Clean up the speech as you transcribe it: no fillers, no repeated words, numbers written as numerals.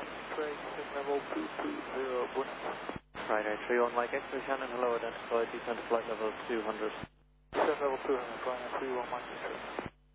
Trade level 220, Buenas. Ryder 31 Mike X-ray Shannon, hello, identified, descend to flight level 200. Descend level 200, Ryder 31 Mike X-ray.